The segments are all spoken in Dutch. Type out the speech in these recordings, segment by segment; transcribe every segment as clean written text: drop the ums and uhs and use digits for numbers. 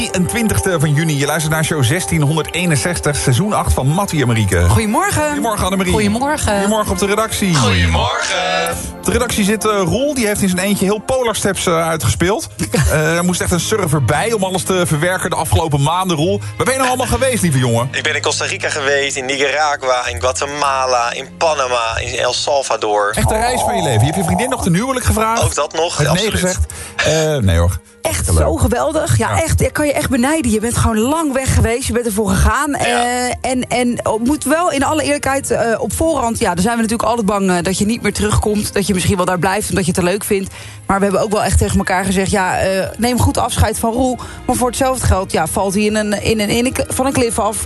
23e van juni, je luistert naar show 1661, seizoen 8 van Mattie en Marieke. Goedemorgen. Goedemorgen Annemarie. Goedemorgen. Goedemorgen op de redactie. Goedemorgen. Op de redactie zit Roel, die heeft in zijn eentje heel Polar Steps uitgespeeld. Er moest echt een server bij om alles te verwerken de afgelopen maanden, Roel. Waar ben je nou allemaal geweest, lieve jongen? Ik ben in Costa Rica geweest, in Nicaragua, in Guatemala, in Panama, in El Salvador. Echt een reis van je leven. Je hebt je vriendin nog ten huwelijk gevraagd. Ook dat nog, Heeft nee absoluut. gezegd. Nee hoor. Echt zo geweldig. Ja, echt. Ik kan je echt benijden. Je bent gewoon lang weg geweest. Je bent ervoor gegaan. Ja. En moet wel in alle eerlijkheid op voorhand... Ja, dan zijn we natuurlijk altijd bang dat je niet meer terugkomt. Dat je misschien wel daar blijft omdat je het te leuk vindt. Maar we hebben ook wel echt tegen elkaar gezegd... Ja, neem goed afscheid van Roel. Maar voor hetzelfde geld valt hij van een klif af.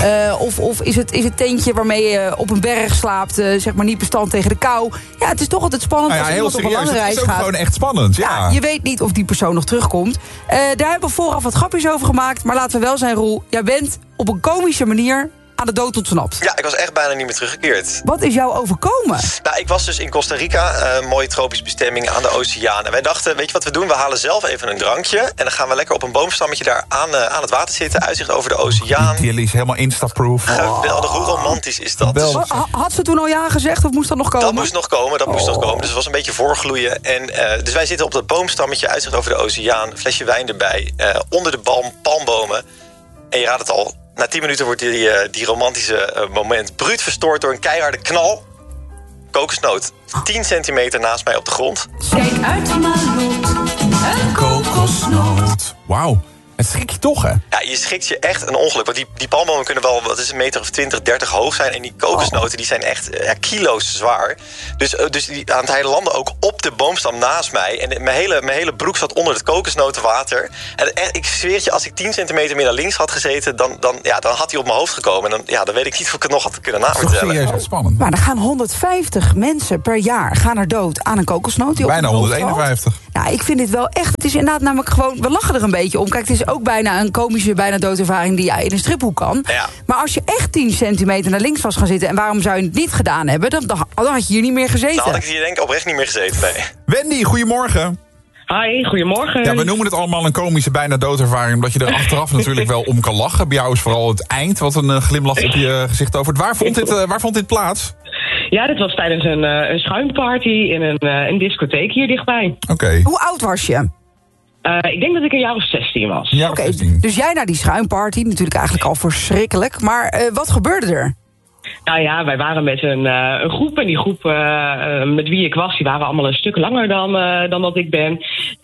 Of is het tentje waarmee je op een berg slaapt... zeg maar niet bestand tegen de kou. Ja, het is toch altijd spannend als heel iemand op een serieus. lange Het reis is ook gaat. gewoon echt spannend, ja. Je weet niet of die persoon nog terugkomt. Daar hebben we vooraf wat grapjes over gemaakt. Maar laten we wel zijn, Roel. Jij bent op een komische manier aan de dood ontsnapt. Ja, ik was echt bijna niet meer teruggekeerd. Wat is jou overkomen? Nou, ik was dus in Costa Rica, een mooie tropische bestemming aan de oceaan. En wij dachten, weet je wat we doen? We halen zelf even een drankje. En dan gaan we lekker op een boomstammetje daar aan het water zitten. Uitzicht over de oceaan. Die is helemaal instaproof. Geweldig, hoe romantisch is dat? Dus Had ze toen al ja gezegd of moest dat nog komen? dat moest nog komen. Dus het was een beetje voorgloeien. En, dus wij zitten op dat boomstammetje, uitzicht over de oceaan. Een flesje wijn erbij. Onder de palmbomen. En je raadt het al. Na 10 minuten wordt die romantische moment bruut verstoord door een keiharde knal. Kokosnoot. 10 centimeter naast mij op de grond. Kijk uit, Malot, een kokosnoot. Wauw. Het schrik je toch, hè? Ja, je schikt je echt een ongeluk. Want die palmbomen kunnen wel, wat is een meter of 20, 30 hoog zijn. En die kokosnoten die zijn echt kilo's zwaar. Dus die aan het hele landen ook op de boomstam naast mij. En mijn hele broek zat onder het kokosnotenwater. En ik zweer het je, als ik 10 centimeter meer naar links had gezeten... dan had hij op mijn hoofd gekomen. En dan weet ik niet of ik het nog had kunnen Dat is navertellen. serieus echt spannend. Maar er gaan 150 mensen per jaar er dood aan een kokosnoot. die op Bijna de grond valt. 151. Nou, ik vind dit wel echt... Het is inderdaad namelijk gewoon... We lachen er een beetje om. Kijk, het is ook bijna een komische, bijna doodervaring die je in een striphoek kan. Ja. Maar als je echt 10 centimeter naar links was gaan zitten... en waarom zou je het niet gedaan hebben... dan had je hier niet meer gezeten. Dan had ik hier denk ik oprecht niet meer gezeten, nee. Wendy, goedemorgen. Hi, goedemorgen. Ja, we noemen het allemaal een komische, bijna doodervaring... omdat je er achteraf natuurlijk wel om kan lachen. Bij jou is vooral het eind wat een glimlach op je gezicht over. Waar vond dit plaats? Ja, dit was tijdens een schuimparty in een discotheek hier dichtbij. Oké. Hoe oud was je? Ik denk dat ik een jaar of 16 was. Ja, Oké, dus jij naar die schuimparty, natuurlijk eigenlijk al verschrikkelijk. Maar wat gebeurde er? Nou ja, wij waren met een groep. En die groep met wie ik was, die waren allemaal een stuk langer dan dat ik ben.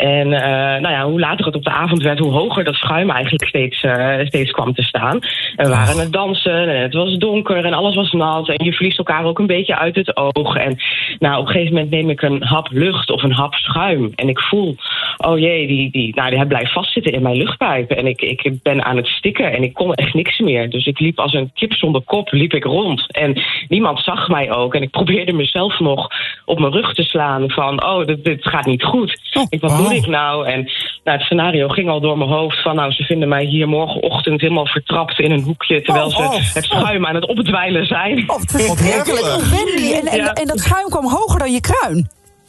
En hoe later het op de avond werd, hoe hoger dat schuim eigenlijk steeds kwam te staan. En we waren aan het dansen en het was donker en alles was nat. En je verliest elkaar ook een beetje uit het oog. En op een gegeven moment neem ik een hap lucht of een hap schuim. En ik voel, oh jee, die blijft vastzitten in mijn luchtpijp. En ik ben aan het stikken en ik kon echt niks meer. Dus ik liep als een kip zonder kop, liep ik rond. En niemand zag mij ook. En ik probeerde mezelf nog op mijn rug te slaan van... dit gaat niet goed. Wat doe ik nou? En het scenario ging al door mijn hoofd van... ze vinden mij hier morgenochtend helemaal vertrapt in een hoekje... terwijl ze het schuim aan het opdwijlen zijn. Wat verschrikkelijk. Wendy, en dat schuim kwam hoger dan je kruin.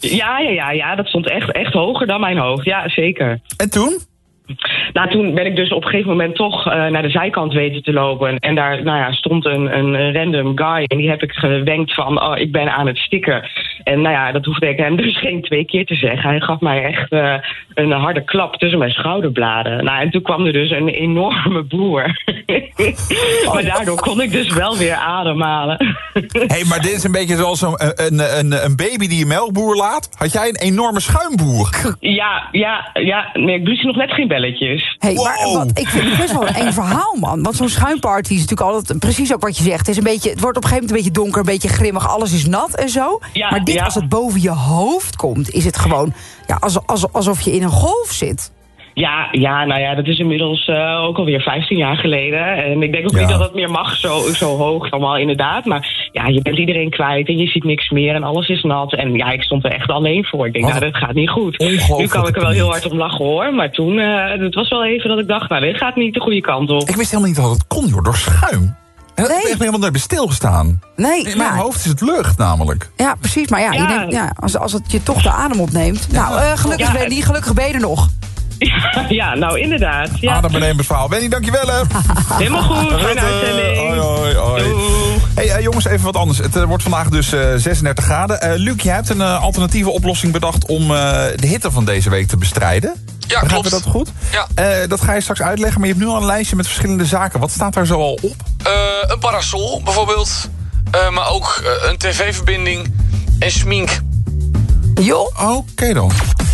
Ja, dat stond echt hoger dan mijn hoofd. Ja, zeker. En toen? Nou, toen ben ik dus op een gegeven moment toch naar de zijkant weten te lopen. En daar stond een random guy. En die heb ik gewenkt van, ik ben aan het stikken. En dat hoefde ik hem dus geen 2 keer te zeggen. Hij gaf mij echt een harde klap tussen mijn schouderbladen. En toen kwam er dus een enorme boer. Maar daardoor kon ik dus wel weer ademhalen. Hé, maar dit is een beetje zoals een baby die je melkboer laat. Had jij een enorme schuimboer? Ja. Nee, ik blies nog net geen belletjes. Hey, maar ik vind het best wel een eng verhaal, man. Want zo'n schuimparty is natuurlijk altijd precies ook wat je zegt. Het wordt op een gegeven moment een beetje donker, een beetje grimmig. Alles is nat en zo. Ja, maar dit, als het boven je hoofd komt, is het gewoon alsof je in een golf zit. Ja, dat is inmiddels ook alweer 15 jaar geleden. En ik denk ook niet dat het meer mag, zo hoog allemaal inderdaad. Maar ja, je bent iedereen kwijt en je ziet niks meer en alles is nat. En ja, ik stond er echt alleen voor. Ik denk, dat gaat niet goed. Nu kan ik er wel heel hard om lachen, hoor. Maar toen, het was wel even dat ik dacht, dit gaat niet de goede kant op. Ik wist helemaal niet dat het kon, joh, door schuim. En dat heeft me helemaal nooit bij stilgestaan. Nee, in mijn hoofd is het lucht, namelijk. Ja, precies. Maar als het je toch de adem opneemt. Nou, gelukkig ben je er nog. Ja, nou inderdaad. Ja. Adembenemend verhaal. Wendy, dankjewel hè. Helemaal goed, fijne uitzending. Hoi. Doei. Hey jongens, even wat anders. Het wordt vandaag dus 36 graden. Luc, jij hebt een alternatieve oplossing bedacht om de hitte van deze week te bestrijden. Ja, Begrijpen klopt. we dat goed? Ja. Dat ga je straks uitleggen, maar je hebt nu al een lijstje met verschillende zaken. Wat staat daar zo al op? Een parasol bijvoorbeeld. Maar ook een tv-verbinding en smink. Joh. Oké dan.